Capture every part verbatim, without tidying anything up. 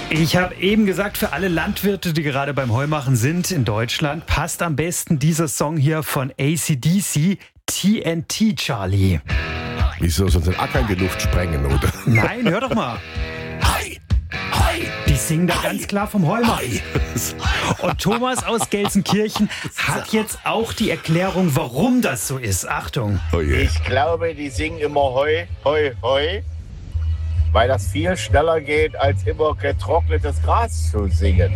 Ich habe eben gesagt, für alle Landwirte, die gerade beim Heumachen sind in Deutschland, passt am besten dieser Song hier von A C D C, T N T, Charlie. Wieso soll den Acker in die Luft sprengen, oder? Nein, hör doch mal. Hi, hi. Die singen da ganz klar vom Heumachen. Hi. Und Thomas aus Gelsenkirchen hat jetzt auch die Erklärung, warum das so ist. Achtung. Oh je. Ich glaube, die singen immer Heu, Heu, Heu, weil das viel schneller geht, als immer getrocknetes Gras zu singen.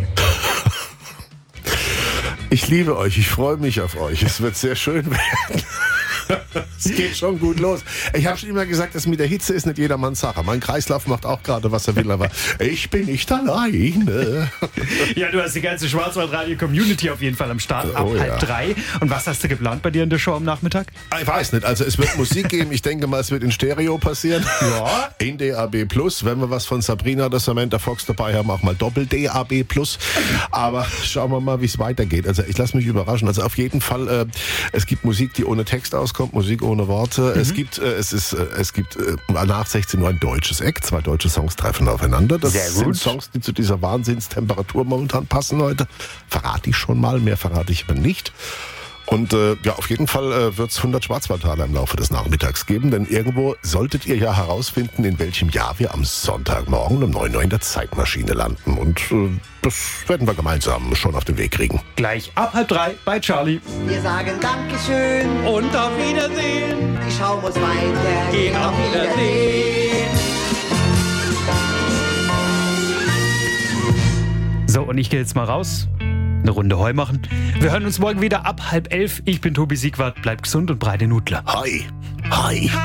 Ich liebe euch, ich freue mich auf euch. Es wird sehr schön werden. Es geht schon gut los. Ich habe schon immer gesagt, das mit der Hitze ist nicht jedermanns Sache. Mein Kreislauf macht auch gerade, was er will, aber ich bin nicht alleine. Ja, du hast die ganze Schwarzwaldradio-Community auf jeden Fall am Start ab Oh ja. halb drei. Und was hast du geplant bei dir in der Show am Nachmittag? Ich weiß nicht, also es wird Musik geben. Ich denke mal, es wird in Stereo passieren. Ja. In D A B plus. Wenn wir was von Sabrina oder Samantha Fox dabei haben, auch mal Doppel-D A B plus. Aber schauen wir mal, wie es weitergeht. Also ich lasse mich überraschen. Also auf jeden Fall, äh, es gibt Musik, die ohne Text auskommt, Musik ohne Worte. Mhm. Es gibt, äh, es ist, äh, es gibt äh, nach sechzehn Uhr ein deutsches Eck. Zwei deutsche Songs treffen aufeinander. Das Sehr gut. sind Songs, die zu dieser Wahnsinnstemperatur momentan passen heute. Verrate ich schon mal, mehr verrate ich aber nicht. Und äh, ja, auf jeden Fall äh, wird es hundert Schwarzwaldtaler im Laufe des Nachmittags geben, denn irgendwo solltet ihr ja herausfinden, in welchem Jahr wir am Sonntagmorgen um neun Uhr in der Zeitmaschine landen. Und äh, das werden wir gemeinsam schon auf den Weg kriegen. Gleich ab halb drei bei Charlie. Wir sagen Dankeschön Und auf Wiedersehen. die Schau muss weitergehen. Auf Wiedersehen. So, und ich gehe jetzt mal raus. Eine Runde Heu machen. Wir hören uns morgen wieder ab halb elf. Ich bin Tobi Siegwart. Bleibt gesund und breite Nudler. Hi, hi.